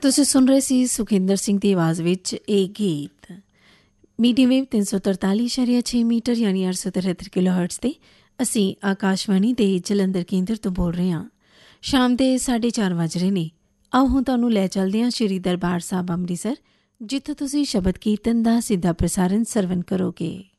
ਤੁਸੀਂ ਸੁਣ ਰਹੇ ਸੀ ਸੁਖਿੰਦਰ ਸਿੰਘ ਦੀ ਆਵਾਜ਼ ਵਿੱਚ ਇਹ ਗੀਤ। ਮੀਡੀਅਮ ਵੇਵ 343.6 ਮੀਟਰ ਯਾਨੀ 873 ਕਿਲੋਹਰਟਜ਼ 'ਤੇ ਅਸੀਂ ਆਕਾਸ਼ਵਾਣੀ ਦੇ ਜਲੰਧਰ ਕੇਂਦਰ ਤੋਂ ਬੋਲ ਰਹੇ ਹਾਂ। ਸ਼ਾਮ ਦੇ 4:30 ਵੱਜ ਰਹੇ ਨੇ। ਆਓ ਹੁਣ ਤੁਹਾਨੂੰ ਲੈ ਚੱਲਦੇ ਹਾਂ ਸ਼੍ਰੀ ਦਰਬਾਰ ਸਾਹਿਬ ਅੰਮ੍ਰਿਤਸਰ, ਜਿੱਥੋਂ ਤੁਸੀਂ ਸ਼ਬਦ ਕੀਰਤਨ ਦਾ ਸਿੱਧਾ ਪ੍ਰਸਾਰਣ ਸਰਵਣ ਕਰੋਗੇ।